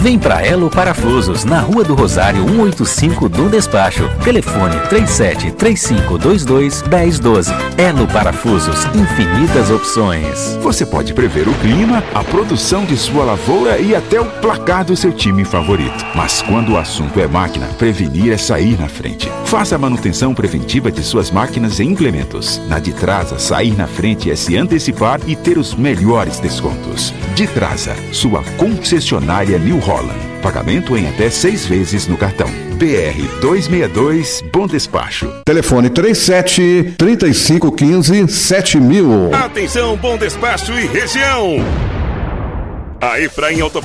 Vem pra Elo Parafusos, na Rua do Rosário 185 do Despacho. Telefone 3735221012. Elo Parafusos, infinitas opções. Você pode prever o clima, a produção de sua lavoura e até o placar do seu time favorito. Mas quando o assunto é máquina, prevenir é sair na frente. Faça a manutenção preventiva de suas máquinas e implementos. Na Ditrasa, sair na frente é se antecipar e ter os melhores descontos. Ditrasa, sua concessionária New Holland. Pagamento em até 6 vezes no cartão. BR 262, Bom Despacho. Telefone 37-3515-7000. Atenção, Bom Despacho e região. A Efraim